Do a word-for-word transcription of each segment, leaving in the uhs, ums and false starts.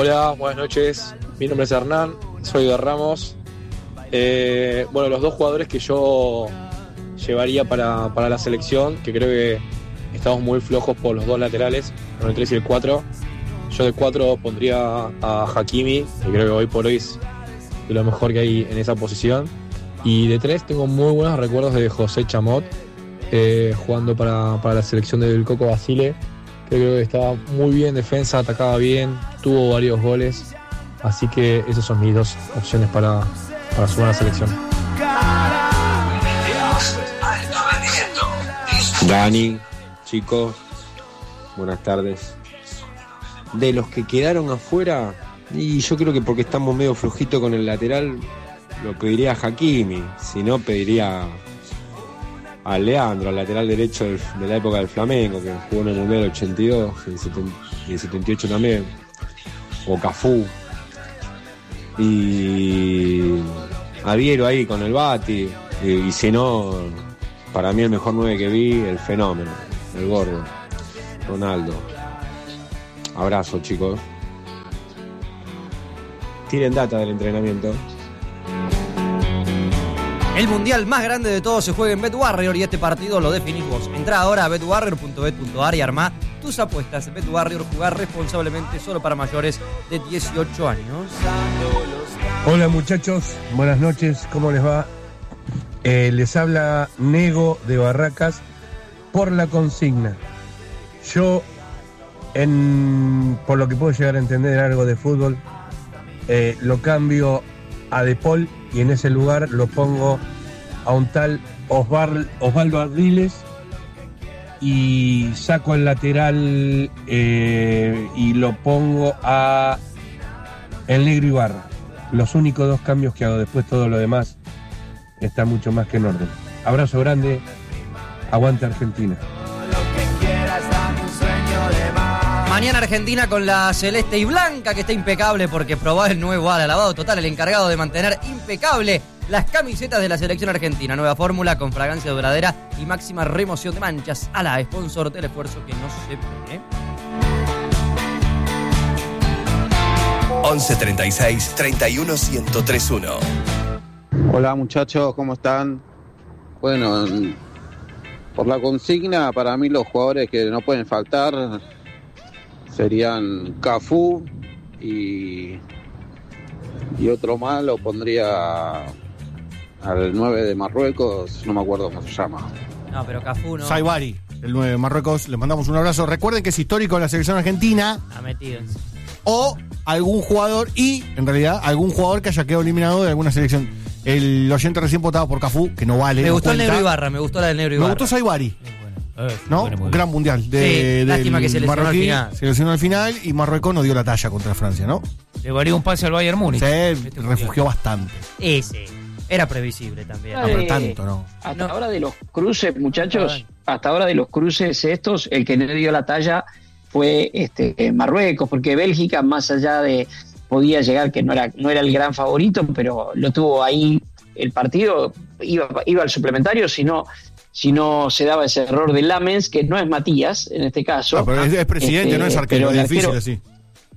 Hola, buenas noches. Mi nombre es Hernán, soy de Ramos. Eh, bueno, los dos jugadores que yo llevaría para, para la selección, que creo que estamos muy flojos por los dos laterales, con el tres y el cuatro. Yo de cuatro pondría a Hakimi, que creo que hoy por hoy es de lo mejor que hay en esa posición. Y de tres tengo muy buenos recuerdos de José Chamot, eh, jugando para, para la selección del Coco Basile. Creo que estaba muy bien en defensa, atacaba bien, tuvo varios goles. Así que esas son mis dos opciones para, para sumar a la selección. Dani, chicos, buenas tardes. De los que quedaron afuera, y yo creo que porque estamos medio flojitos con el lateral, lo pediría a Hakimi. Si no, pediría a Leandro, al lateral derecho del, de la época del Flamengo, que jugó en el Mundial del ochenta y dos y el setenta y ocho también. O Cafú. Y Aviero ahí con el Bati. Y, y si no, para mí el mejor nueve que vi, el fenómeno, el gordo, Ronaldo. Abrazo, chicos. Tiren data del entrenamiento. El mundial más grande de todos se juega en BetWarrior y este partido lo definís vos. Entrá ahora a bet warrior punto bet punto a r y armá tus apuestas. BetWarrior, jugar responsablemente, solo para mayores de dieciocho años. Hola muchachos, buenas noches, ¿cómo les va? Eh, les habla Nego de Barracas por la consigna. Yo, en, por lo que puedo llegar a entender algo de fútbol, eh, lo cambio a De Paul y en ese lugar lo pongo a un tal Osval, Osvaldo Ardiles y saco el lateral eh, y lo pongo a el Negro Ibarra. Los únicos dos cambios que hago, después todo lo demás está mucho más que en orden. Abrazo grande, aguante Argentina. Mañana Argentina con la celeste y blanca, que está impecable porque probó el nuevo ala, lavado total, el encargado de mantener impecable las camisetas de la selección argentina. Nueva fórmula con fragancia duradera y máxima remoción de manchas. Ala, sponsor del esfuerzo que no se ve. once treinta y seis, treinta y uno, ciento tres uno. Hola muchachos, ¿cómo están? Bueno, por la consigna, para mí los jugadores que no pueden faltar serían Cafú y, y otro más lo pondría al nueve de Marruecos, no me acuerdo cómo se llama. No, pero Cafú no. Saibari, el nueve de Marruecos, le mandamos un abrazo. Recuerden que es histórico en la selección argentina. Ha metido. O algún jugador, y en realidad algún jugador que haya quedado eliminado de alguna selección. El oyente recién votado por Cafú, que no vale. Me no gustó cuenta. el Negro Ibarra, me gustó la del Negro Ibarra. Me gustó Saibari. Eh, ¿No? bueno, Un gran mundial. De, sí, del lástima que se lesionó al marroquí, final. Se lesionó al final y Marruecos no dio la talla contra Francia, ¿no? Le valió un pase al Bayern Múnich. Se este refugió bastante. Ese. Era previsible también. No, pero tanto, ¿no? Hasta ahora de los cruces, muchachos, hasta ahora de los cruces estos, el que no dio la talla fue este Marruecos, porque Bélgica, más allá de podía llegar, que no era, no era el gran favorito, pero lo tuvo ahí el partido, iba, iba al suplementario, si no, si no se daba ese error de Lamens, que no es Matías en este caso. No, pero es, es presidente, este, no es arquero, es difícil arquero, así.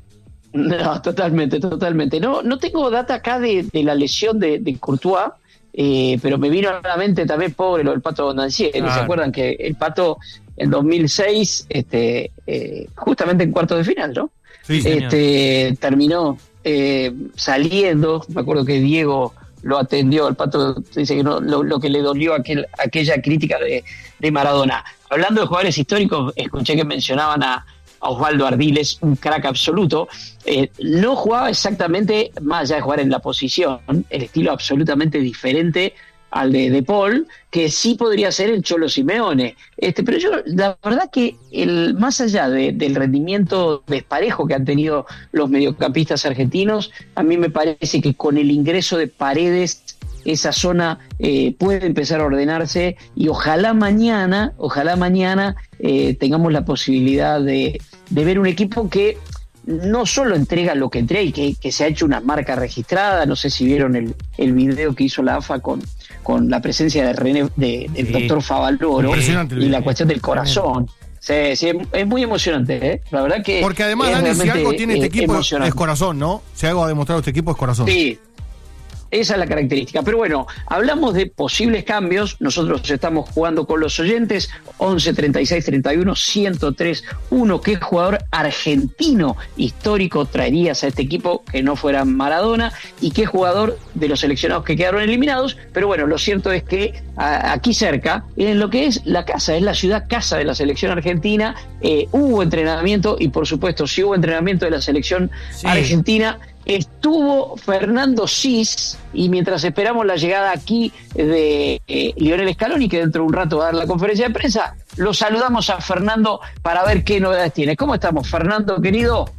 No, totalmente, totalmente. No, no tengo data acá de, de la lesión de, de Courtois, eh, pero me vino a la mente también, pobre, lo del Pato Bonancieri. Ah. ¿Se acuerdan que el Pato en dos mil seis, este, eh, justamente en cuartos de final, ¿no? Sí, este, terminó eh, saliendo, me acuerdo que Diego lo atendió, el Pato dice que no, lo, lo que le dolió aquel, aquella crítica de, de Maradona. Hablando de jugadores históricos, escuché que mencionaban a, a Osvaldo Ardiles, un crack absoluto. Eh, no jugaba exactamente, más allá de jugar en la posición, el estilo absolutamente diferente al de De Paul, que sí podría ser el Cholo Simeone. Este, pero yo, la verdad que el, más allá de, del rendimiento desparejo que han tenido los mediocampistas argentinos, a mí me parece que con el ingreso de Paredes esa zona eh, puede empezar a ordenarse y ojalá mañana, ojalá mañana eh, tengamos la posibilidad de, de ver un equipo que no solo entrega lo que entrega y que, que se ha hecho una marca registrada. No sé si vieron el, el video que hizo la A F A con, con la presencia de René, de, del sí. doctor Favaloro y la cuestión del corazón. Sí, sí, es muy emocionante, ¿eh? La verdad que. Porque además, Dani, si algo tiene este equipo es corazón, ¿no? Si algo ha demostrado este equipo es corazón. Sí. Esa es la característica. Pero bueno, hablamos de posibles cambios. Nosotros estamos jugando con los oyentes. once treinta y seis treinta y uno ciento tres uno. ¿Qué jugador argentino histórico traerías a este equipo que no fuera Maradona? ¿Y qué jugador de los seleccionados que quedaron eliminados? Pero bueno, lo cierto es que a, aquí cerca, en lo que es la casa, es la ciudad casa de la selección argentina, eh, hubo entrenamiento y por supuesto, si hubo entrenamiento de la selección sí. argentina, estuvo Fernando Sis, y mientras esperamos la llegada aquí de eh, Lionel Scaloni, que dentro de un rato va a dar la conferencia de prensa, lo saludamos a Fernando para ver qué novedades tiene. ¿Cómo estamos, Fernando, querido?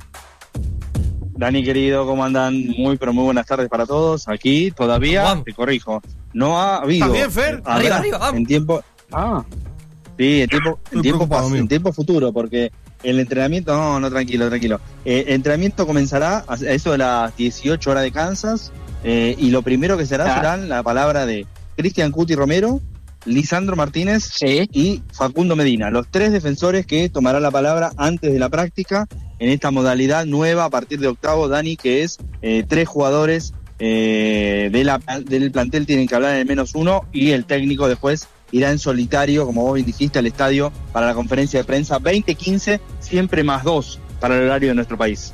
Dani, querido, ¿cómo andan? Muy, pero muy buenas tardes para todos. Aquí todavía, vamos. Te corrijo, no ha habido... ¿También, Fer? Habrá, arriba, arriba, vamos. En tiempo... Ah, sí, en tiempo, en tiempo, pas, en tiempo futuro, porque... El entrenamiento, no, no, tranquilo, tranquilo. Eh, el entrenamiento comenzará a eso de las dieciocho horas de Kansas, eh, y lo primero que será ah. serán la palabra de Cristian Cuti Romero, Lisandro Martínez sí. y Facundo Medina, los tres defensores que tomarán la palabra antes de la práctica en esta modalidad nueva a partir de octavo, Dani, que es eh, tres jugadores eh, de la, del plantel tienen que hablar en el menos uno, y el técnico después irá en solitario, como vos bien dijiste, al estadio para la conferencia de prensa veinte quince, siempre más dos para el horario de nuestro país.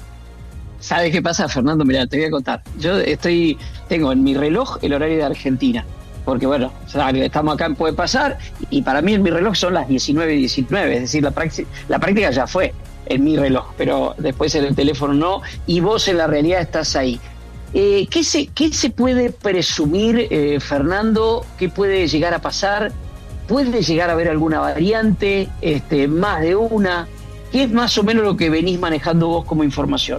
¿Sabes qué pasa, Fernando? Mirá, te voy a contar. Yo estoy, tengo en mi reloj el horario de Argentina, porque bueno, estamos acá en Puede Pasar, y para mí en mi reloj son las diecinueve y diecinueve, es decir, la práctica, la práctica ya fue en mi reloj, pero después en el teléfono no, y vos en la realidad estás ahí. Eh, ¿qué, se, ¿Qué se puede presumir, eh, Fernando? ¿Qué puede llegar a pasar? ¿Puede llegar a haber alguna variante? Este, ¿Más de una? ¿Qué es más o menos lo que venís manejando vos como información?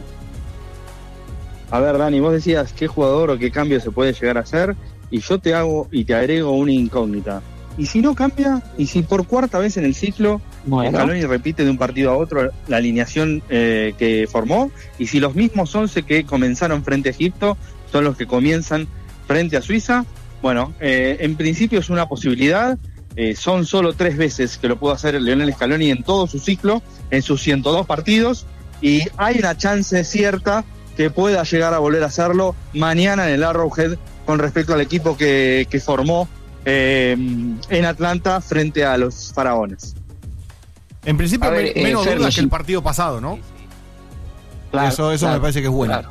A ver, Dani, vos decías qué jugador o qué cambio se puede llegar a hacer, y yo te hago y te agrego una incógnita. ¿Y si no cambia? ¿Y si por cuarta vez en el ciclo bueno. Scaloni repite de un partido a otro la alineación eh, que formó? ¿Y si los mismos once que comenzaron frente a Egipto son los que comienzan frente a Suiza? Bueno, eh, en principio es una posibilidad. Eh, son solo tres veces que lo pudo hacer Lionel Scaloni en todo su ciclo, en sus ciento dos partidos, y hay una chance cierta que pueda llegar a volver a hacerlo mañana en el Arrowhead con respecto al equipo que, que formó Eh, en Atlanta frente a los Faraones. En principio, ver, me, menos eh, dudas que el partido pasado, ¿no? Claro, eso eso claro, me parece que es bueno. Claro.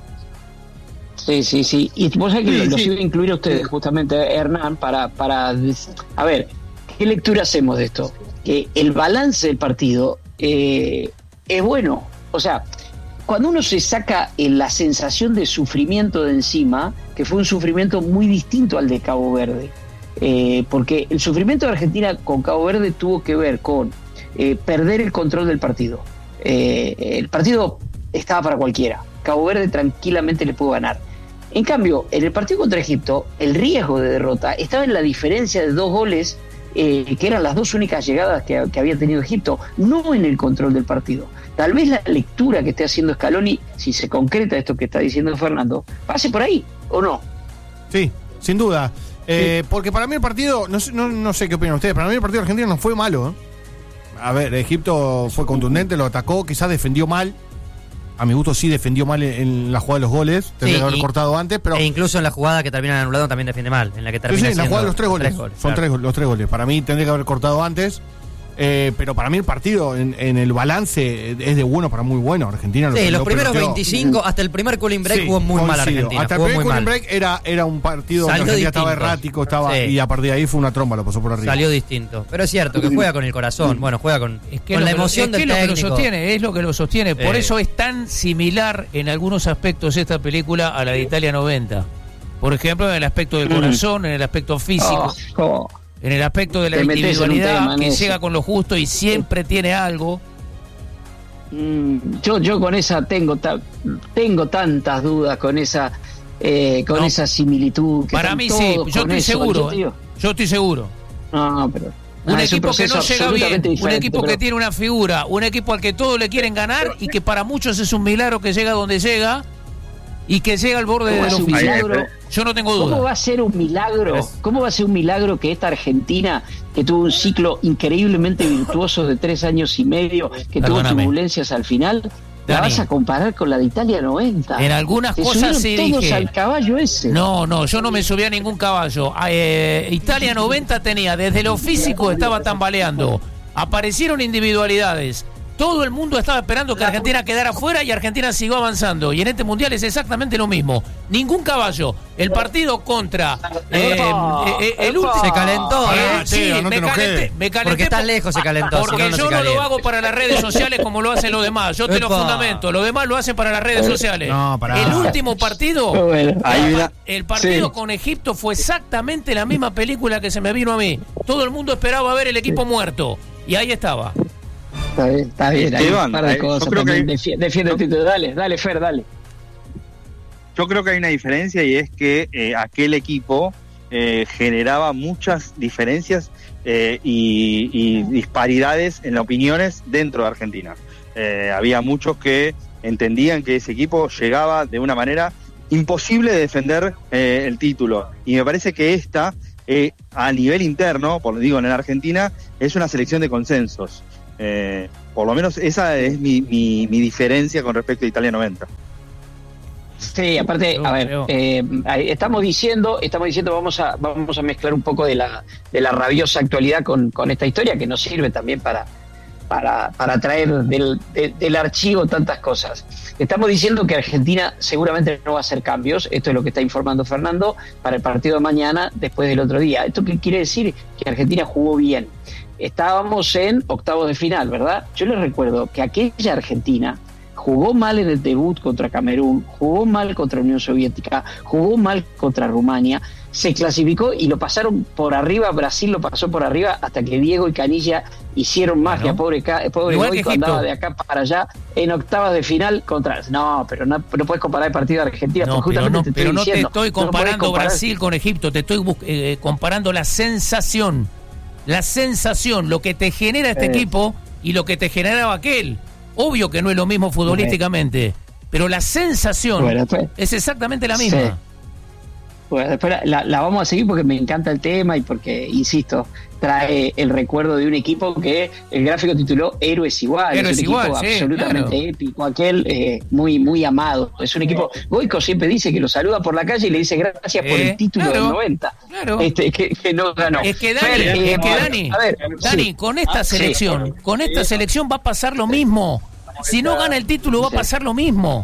Sí, sí, sí. Y vos sabés que sí, los sí. iba a incluir a ustedes, justamente, Hernán, para, para... A ver, ¿qué lectura hacemos de esto? Que el balance del partido eh, es bueno. O sea, cuando uno se saca la sensación de sufrimiento de encima, que fue un sufrimiento muy distinto al de Cabo Verde, eh, porque el sufrimiento de Argentina con Cabo Verde tuvo que ver con eh, perder el control del partido. Eh, el partido estaba para cualquiera. Cabo Verde tranquilamente le pudo ganar. En cambio, en el partido contra Egipto, el riesgo de derrota estaba en la diferencia de dos goles, eh, que eran las dos únicas llegadas que, que había tenido Egipto, no en el control del partido. Tal vez la lectura que esté haciendo Scaloni, si se concreta esto que está diciendo Fernando, pase por ahí, ¿o no? Sí, sin duda. Eh, sí. Porque para mí el partido, no, no, no sé qué opinan ustedes, para mí el partido argentino no fue malo. ¿eh? A ver, Egipto fue contundente, lo atacó, quizás defendió mal. A mi gusto sí defendió mal en la jugada de los goles, tendría sí, que haber y, cortado antes, pero... E incluso en la jugada que termina anulando también defiende mal, en la que termina sí, sí, en la jugada de los tres goles, tres goles son claro. tres, los tres goles. Para mí tendría que haber cortado antes. Eh, pero para mí el partido en, en el balance es de bueno para muy bueno. Argentina sí, lo, los lo primeros peloteó. veinticinco hasta el primer cooling break sí, jugó muy coincido. mal Argentina. Hasta el primer cooling break era, era un partido donde Argentina estaba errático, estaba sí. y a partir de ahí fue una tromba, lo pasó por arriba. Salió distinto. Pero es cierto que juega con el corazón, bueno, juega con, es que con la lo, emoción es del que técnico. Es lo que lo sostiene, es lo que lo sostiene. Por eh. eso es tan similar en algunos aspectos esta película a la de Italia noventa. Por ejemplo, en el aspecto del corazón, en el aspecto físico. Oh, oh. En el aspecto de la individualidad, que llega con lo justo y siempre tiene algo. Yo yo con esa tengo ta, tengo tantas dudas con esa eh, con no. esa similitud. Que Para mí sí, yo estoy eso, seguro. Yo, yo estoy seguro. No, pero un ah, equipo un que no llega bien, un equipo pero... que tiene una figura, un equipo al que todos le quieren ganar y que para muchos es un milagro que llega donde llega y que llega al borde de los milagro, Yo no tengo duda. ¿Cómo va a ser un milagro? ¿Cómo va a ser un milagro que esta Argentina, que tuvo un ciclo increíblemente virtuoso de tres años y medio, que Perdóname. tuvo turbulencias al final, la Dani, vas a comparar con la de Italia noventa? En algunas Se cosas subieron sí todos dije. al caballo ese. No, no, yo no me subí a ningún caballo. Eh, Italia noventa tenía, desde lo físico estaba tambaleando. Aparecieron individualidades. Todo el mundo estaba esperando que Argentina quedara fuera y Argentina siguió avanzando. Y en este mundial es exactamente lo mismo. Ningún caballo. El partido contra eh, eh, eh, el último. Se calentó, Eh, ¿eh? sí, Teo, no me te enojes. calenté, me calenté Porque estás por- lejos se calentó. Porque si no, no yo se no lo calienta. hago para las redes sociales como lo hacen los demás. Yo te lo Epa. fundamento. Los demás lo hacen para las redes sociales. No, pará. El último partido. Bueno, Hay una- El partido Sí. con Egipto fue exactamente la misma película que se me vino a mí. Todo el mundo esperaba ver el equipo muerto. Y ahí estaba. está bien, está bien. Hay Esteban, un par de eh, yo cosas creo que también. hay- Defi- Defiende el título. Dale, dale, Fer, dale. Yo creo que hay una diferencia y es que eh, aquel equipo eh, generaba muchas diferencias eh, y, y disparidades en opiniones dentro de Argentina. Eh, había muchos que entendían que ese equipo llegaba de una manera imposible de defender eh, el título. Y me parece que esta, eh, a nivel interno, por lo digo en la Argentina, es una selección de consensos. Eh, por lo menos esa es mi, mi, mi diferencia con respecto a Italia noventa. Sí, aparte, Creo, a ver, creo. eh, ahí estamos diciendo, estamos diciendo, vamos a, vamos a mezclar un poco de la, de la rabiosa actualidad con, con esta historia que nos sirve también para, para, para traer del, de- del archivo tantas cosas. Estamos diciendo que Argentina seguramente no va a hacer cambios, esto es lo que está informando Fernando, para el partido de mañana después del otro día. ¿Esto qué quiere decir? Que Argentina jugó bien. Estábamos en octavos de final, ¿verdad? Yo les recuerdo que aquella Argentina jugó mal en el debut contra Camerún, jugó mal contra Unión Soviética, jugó mal contra Rumania, se clasificó y lo pasaron por arriba, Brasil lo pasó por arriba hasta que Diego y Canilla hicieron magia, Bueno. pobre, Ca- pobre Igual que Goico Egipto. andaba de acá para allá en octavas de final contra... No, pero no, no puedes comparar el partido de Argentina, No, porque pero justamente no, te estoy pero no te diciendo, estoy no podés comparando comparar- Brasil con Egipto, te estoy bus- eh, comparando la sensación, la sensación, lo que te genera este Eh. equipo y lo que te generaba aquel. Obvio que no es lo mismo futbolísticamente, pero la sensación Bueno, después- es exactamente la misma. Sí. Pues después la, la- la vamos a seguir porque me encanta el tema y porque, insisto, trae el recuerdo de un equipo que el gráfico tituló Héroes Igual. Héroes es un Igual, equipo sí, absolutamente claro. épico, aquel eh, muy, muy amado. Es un equipo, Goico siempre dice que lo saluda por la calle y le dice gracias por Eh, el título claro, del noventa. claro. Este, que, que no ganó. Es que Dani, Fer, eh, es que bueno, Dani, a ver, Dani, sí. con esta Ah, sí. selección, con esta selección va a pasar lo mismo. Si no gana el título va a Sí. pasar lo mismo.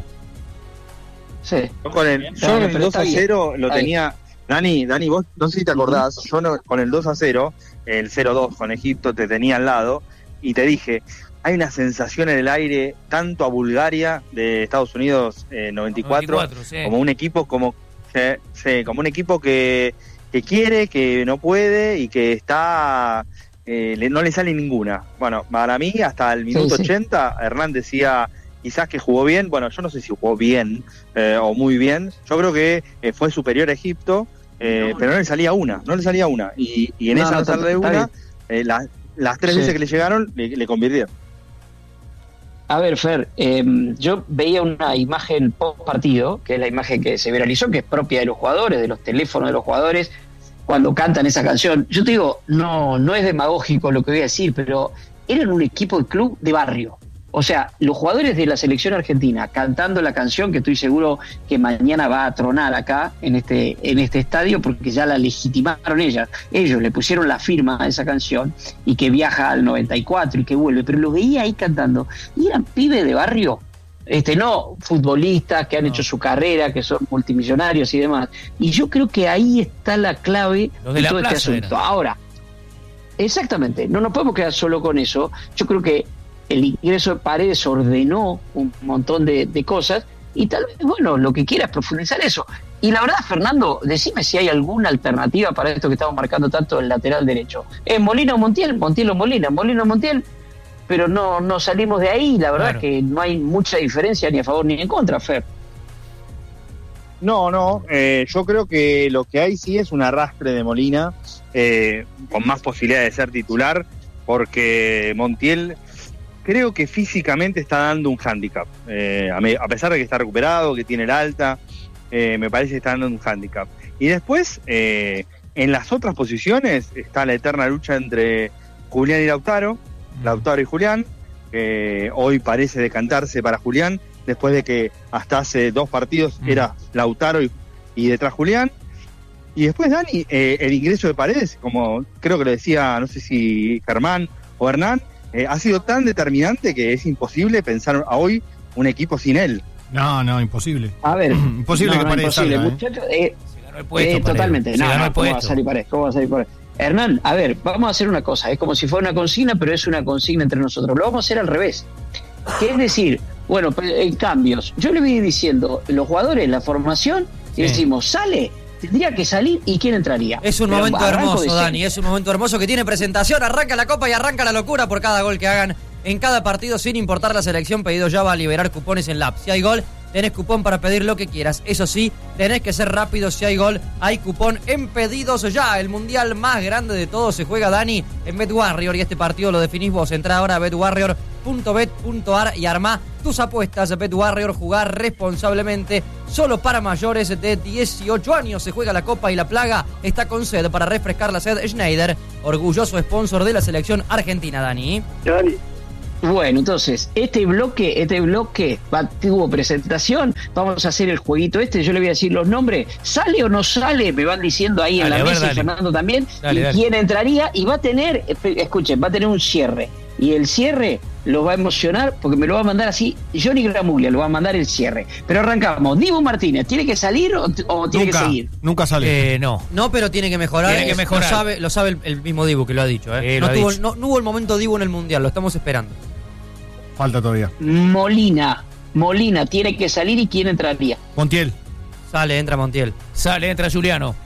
Sí. Yo con el, yo Bueno, con el pero dos está a bien. cero lo Está tenía. Dani, Dani, vos no sé si te acordás, yo no- con el dos a cero, el cero dos con Egipto te tenía al lado y te dije, hay una sensación en el aire tanto a Bulgaria de Estados Unidos eh, noventa y cuatro, noventa y cuatro, sí. como un equipo como sí, sí, como un equipo que, que quiere, que no puede y que está eh, le- no le sale ninguna. Bueno, para mí hasta el minuto sí. ochenta Hernán decía quizás que jugó bien, bueno, yo no sé si jugó bien eh, o muy bien, yo creo que eh, fue superior a Egipto, eh, pero no le salía una, no le salía una, y, y en No, esa no, no salía está una, bien. eh, la- las tres Sí. veces que le llegaron le, le convirtieron. A ver, Fer, eh, yo veía una imagen post partido, que es la imagen que se viralizó, que es propia de los jugadores, de los teléfonos de los jugadores, cuando cantan esa canción. Yo te digo, no, no es demagógico lo que voy a decir, pero eran un equipo de club de barrio. O sea, los jugadores de la selección argentina cantando la canción, que estoy seguro que mañana va a tronar acá en este, en este estadio, porque ya la legitimaron ellas. Ellos le pusieron la firma a esa canción y que viaja al noventa y cuatro y que vuelve, pero los veía ahí cantando. Y eran pibes de barrio, este, no futbolistas que han No. hecho su carrera, que son multimillonarios y demás. Y yo creo que ahí está la clave Los de la todo este plaza asunto. eran. Ahora, exactamente, no nos podemos quedar solo con eso. Yo creo que el ingreso de Paredes ordenó un montón de, de cosas y tal vez, bueno, lo que quiera es profundizar eso. Y la verdad, Fernando, decime si hay alguna alternativa para esto que estamos marcando tanto el lateral derecho. ¿Es Molina o Montiel? Montiel o Molina, Molina o Montiel, pero no, no salimos de ahí. La verdad Claro. que no hay mucha diferencia ni a favor ni en contra, Fer. No, no, eh, yo creo que lo que hay sí es un arrastre de Molina, eh, con más posibilidad de ser titular, porque Montiel creo que físicamente está dando un hándicap, eh, a, me- a pesar de que está recuperado, que tiene el alta, eh, me parece que está dando un hándicap. Y después, eh, en las otras posiciones, está la eterna lucha entre Julián y Lautaro, Lautaro y Julián, que hoy parece decantarse para Julián, después de que hasta hace dos partidos mm. era Lautaro y, y detrás Julián. Y después, Dani, eh, el ingreso de Paredes, como creo que lo decía, no sé si Germán o Hernán, eh, ha sido tan determinante que es imposible pensar a hoy un equipo sin él. No, no, imposible. A ver, imposible no, que no, Paredes imposible, salga, muchachos, eh, Se ganó el puesto, eh, totalmente. No, no, ¿cómo va a salir Paredes? ¿Cómo va a salir Paredes? Hernán, a ver, vamos a hacer una cosa. Es como si fuera una consigna, pero es una consigna entre nosotros. Lo vamos a hacer al revés. Que es decir, bueno, en cambios, yo le voy diciendo los jugadores, la formación, y sí. decimos, sale, tendría que salir, ¿y quién entraría? Es un Pero momento hermoso, de Dani, es un momento hermoso que tiene presentación, arranca la Copa y arranca la locura por cada gol que hagan en cada partido, sin importar la selección. Pedido ya va a liberar cupones en la app. Si hay gol, tenés cupón para pedir lo que quieras. Eso sí, tenés que ser rápido. Si hay gol, hay cupón en Pedidos Ya. El mundial más grande de todos se juega, Dani, en BetWarrior, y este partido lo definís vos. Entrá ahora a bet warrior punto bet punto a r y armá tus apuestas. BetWarrior, jugar responsablemente, solo para mayores de dieciocho años. Se juega la Copa y la Plaga está con sed. Para refrescar la sed, Schneider, orgulloso sponsor de la selección argentina, Dani. Dani. Bueno, entonces, este bloque, este bloque va, tuvo presentación, vamos a hacer el jueguito este, yo le voy a decir los nombres, ¿sale o no sale? Me van diciendo ahí dale, en la mesa, y Fernando también, dale, y dale. quién entraría, y va a tener, escuchen, va a tener un cierre, y el cierre lo va a emocionar, porque me lo va a mandar así, Johnny Gramuglia, lo va a mandar el cierre. Pero arrancamos, Dibu Martínez, ¿tiene que salir o, o tiene nunca, que seguir? Nunca sale. Eh, no. No, pero tiene que mejorar. Tiene que mejorar. Lo sabe, lo sabe el, el mismo Dibu que lo ha dicho. ¿eh? Eh, no, lo tuvo, ha dicho. no, no hubo el momento Dibu en el Mundial, lo estamos esperando. Falta todavía. Molina, Molina, tiene que salir, ¿y quién entraría? Montiel. Sale, entra Montiel. Sale, entra Juliano.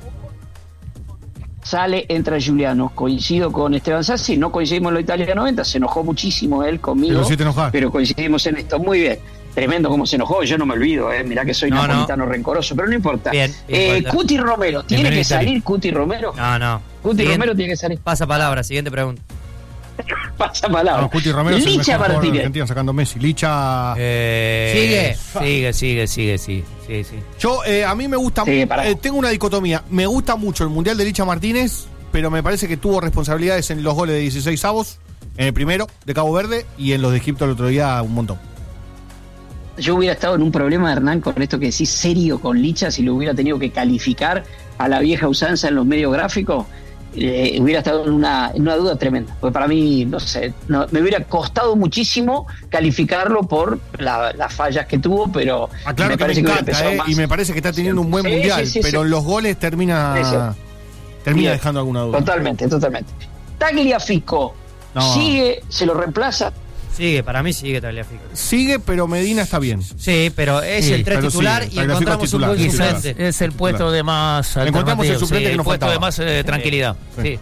Sale, entra Juliano. Coincido con Esteban Sassi, no coincidimos en la Italia noventa, se enojó muchísimo él conmigo. Pero sí te enojas. Pero coincidimos en esto, muy bien. Tremendo como se enojó, yo no me olvido, eh. Mirá que soy no, napolitano no. rencoroso, pero no importa. Bien, bien, eh, Cuti Romero, ¿tiene Bienvenido que salir Cuti Romero? No, no. Cuti Siguiente. Romero tiene que salir. Pasa palabra, siguiente pregunta. Pasa palabra. No, Cuti Romero es el Licha mejor jugador de Martínez. Argentina sacando Messi. Licha. Eh, sigue, sigue, sigue, sigue, sí, sí. Yo, eh, a mí me gusta. Sí, eh, tengo una dicotomía. Me gusta mucho el Mundial de Licha Martínez, pero me parece que tuvo responsabilidades en los goles de dieciséis avos, en el primero de Cabo Verde y en los de Egipto el otro día un montón. Yo hubiera estado en un problema, Hernán, con esto que decís serio con Licha, si lo hubiera tenido que calificar a la vieja usanza en los medios gráficos. Eh, hubiera estado en una, en una duda tremenda, porque para mí, no sé, no, me hubiera costado muchísimo calificarlo por la, las fallas que tuvo, pero ah, claro me que parece me que encanta, eh, y me parece que está teniendo un buen sí, mundial, sí, sí, pero sí. en los goles termina Sí, sí. termina Bien. dejando alguna duda. Totalmente, totalmente. Tagliafico, No. sigue, se lo reemplaza. Sigue, para mí sigue Tagliafico. Sigue, pero Medina está bien. Sí, pero es Sí, el tres pero titular sigue. y Tagliafico encontramos es titular, un buen sí, suplente. Es, es el puesto de más Encontramos el alternativo, suplente sí, que nos puesto faltaba. de más eh, tranquilidad. Sí. Sí.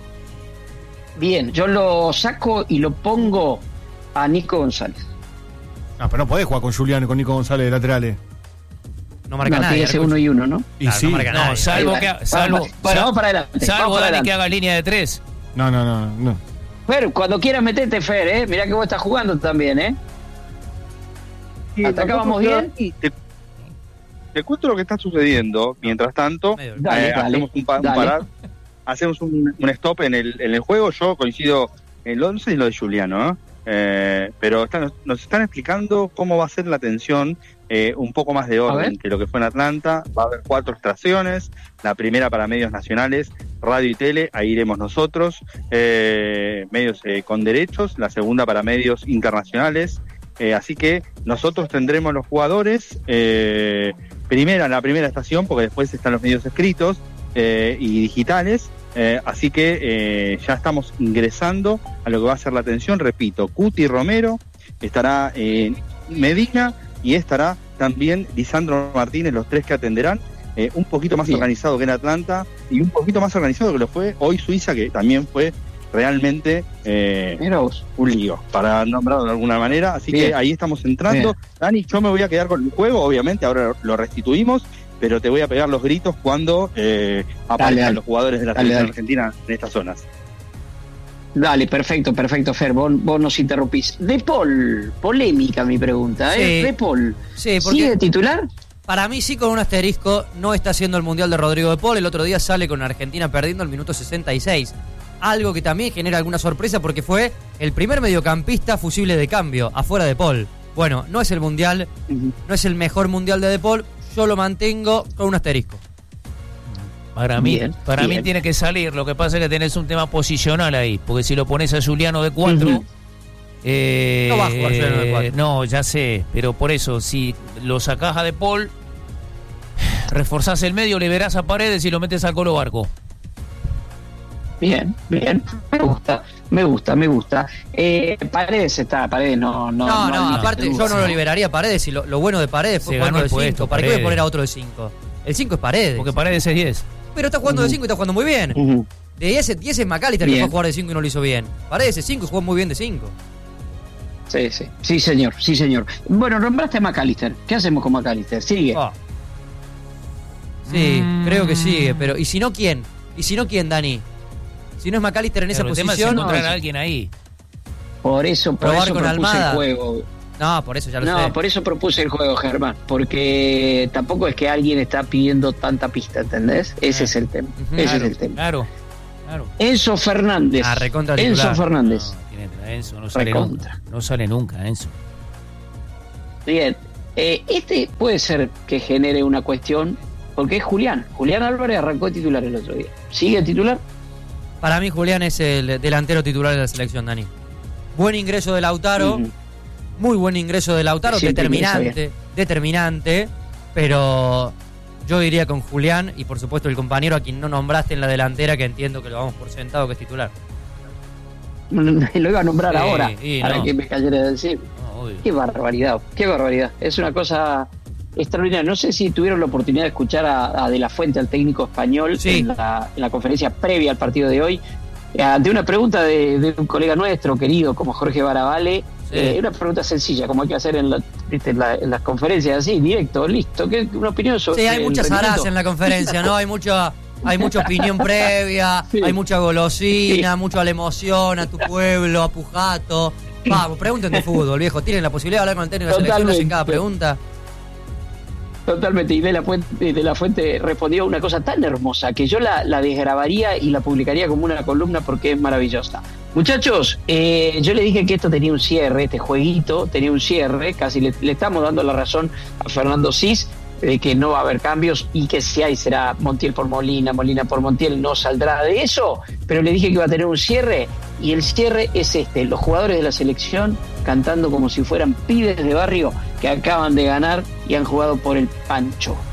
Bien, yo lo saco y lo pongo a Nico González. Ah, pero no podés jugar con Julián y con Nico González de laterales. No marca No, nadie. tiene que ser Arcucho. uno y uno, ¿no? Y Claro, sí. no marca No, nadie. salvo Ahí que, va. salvo, Vamos, bueno, vamos para adelante. salvo vamos para Dani adelante. que haga línea de tres. No, no, no, no. Fer, cuando quieras meterte, Fer, ¿eh? Mirá que vos estás jugando también, ¿eh? ¿Hasta acá vamos bien? Y te, te cuento lo que está sucediendo. Mientras tanto, Medio- eh, Dale, dale, hacemos un, pa- un dale. parar, hacemos un, un stop en el, en el juego. Yo coincido en lo once y lo de Juliano, ¿eh? Eh, pero están, nos están explicando cómo va a ser la tensión, eh, un poco más de A orden ver. que lo que fue en Atlanta. Va a haber cuatro extracciones, la primera para medios nacionales, radio y tele, ahí iremos nosotros, eh, medios eh, con derechos, la segunda para medios internacionales, eh, así que nosotros tendremos los jugadores, eh, primera, la primera estación, porque después están los medios escritos eh, y digitales. Eh, así que eh, ya estamos ingresando a lo que va a ser la atención. Repito, Cuti Romero, estará eh, Medina y estará también Lisandro Martínez, los tres que atenderán. Eh, un poquito más Bien. organizado que en Atlanta y un poquito más organizado que lo fue hoy Suiza, que también fue realmente eh, Mirá vos. un lío, para nombrarlo de alguna manera. Así Bien. que ahí estamos entrando. Bien. Dani, yo me voy a quedar con el juego, obviamente, ahora lo restituimos, pero te voy a pegar los gritos cuando eh, aparezcan dale. los jugadores de la Dale, selección dale. argentina en estas zonas. Dale, perfecto, perfecto, Fer, vos, vos nos interrumpís. De Paul, polémica mi pregunta, ¿eh? Sí. De Paul, Sí, porque- ¿sigue titular? Para mí sí, con un asterisco, no está haciendo el Mundial de Rodrigo de Paul. El otro día sale con Argentina perdiendo al minuto sesenta y seis. Algo que también genera alguna sorpresa porque fue el primer mediocampista fusible de cambio, afuera de Paul. Bueno, no es el Mundial, no es el mejor Mundial de De Paul, yo lo mantengo con un asterisco. Para mí, Bien, para bien. mí tiene que salir, lo que pasa es que tenés un tema posicional ahí, porque si lo pones a Juliano de cuatro... Uh-huh. Eh, No va a jugar Juliano de cuatro. No, ya sé, pero por eso, si lo sacás a De Paul, reforzás el medio, liberás a Paredes y lo metes al Colo Barco. Bien, bien, me gusta, me gusta, me gusta. Eh, Paredes está, Paredes no... No, No, no, hay aparte duda. yo no lo liberaría a Paredes y lo, lo bueno de Paredes fue Se jugando ganó de el puesto, cinco. ¿Para qué voy a Paredes. poner a otro de cinco? El cinco es Paredes. Porque Paredes es diez. Pero está jugando de Ujú. cinco y está jugando muy bien. Ujú. De diez, diez es McAllister que Bien. fue a jugar de cinco y no lo hizo bien. Paredes es cinco y jugó muy bien de cinco. Sí, sí, sí, señor, sí, señor. Bueno, nombraste a McAllister. ¿Qué hacemos con McAllister? Sigue. Ah. Sí, Mm. creo que sigue, pero ¿y si no quién? ¿Y si no quién, Dani? Si no es McAllister en esa Claro, el tema es posición, encontrar no, a alguien ahí. Por eso, por Probar eso con propuse Almada. el juego. no, por eso ya lo No, sé. por eso propuse el juego, Germán. Porque tampoco es que alguien está pidiendo tanta pista, ¿entendés? Ese es el tema. Ujú. Ese Claro, es el tema. Claro, claro. Enzo Fernández. Ah, recontra Enzo titular. Fernández. No, tiene que traer Enzo, no sale Recontra. nunca. No sale nunca, Enzo. Bien. Eh, este puede ser que genere una cuestión, porque es Julián. Julián Álvarez arrancó de titular el otro día. ¿Sigue titular? Para mí Julián es el delantero titular de la selección, Dani. Buen ingreso de Lautaro, Ujú. muy buen ingreso de Lautaro, Siempre determinante, determinante, pero yo iría con Julián y por supuesto el compañero a quien no nombraste en la delantera, que entiendo que lo vamos por sentado que es titular. Lo iba a nombrar Sí, ahora, y para no. que me cayera de decir. No, obvio. Qué barbaridad, qué barbaridad. Es una cosa extraordinaria. No sé si tuvieron la oportunidad de escuchar a, a De La Fuente, al técnico español, Sí. en, la, en la conferencia previa al partido de hoy, eh, ante una pregunta de, de un colega nuestro, querido, como Jorge Baravale. Sí. Eh, una pregunta sencilla, como hay que hacer en, la, ¿viste? en, la- en las conferencias, así, directo, listo. ¿Qué, una opinión sobre Sí, hay el muchas rendimiento? aras en la conferencia, ¿no? Hay mucha, hay mucha opinión previa, Sí. hay mucha golosina, mucho a la emoción, a tu pueblo, a Pujato. Vamos, pregunten de fútbol, viejo. Tienen la posibilidad de hablar con el técnico de la selección, hacen cada pregunta. Totalmente, y de la, Fuente, de la Fuente respondió una cosa tan hermosa que yo la, la desgrabaría y la publicaría como una columna porque es maravillosa. Muchachos, eh, yo le dije que esto tenía un cierre, este jueguito tenía un cierre, casi le, le estamos dando la razón a Fernando Cis, de que no va a haber cambios y que si hay será Montiel por Molina, Molina por Montiel, no saldrá de eso, pero le dije que iba a tener un cierre y el cierre es este, los jugadores de la selección cantando como si fueran pibes de barrio que acaban de ganar y han jugado por el Pancho.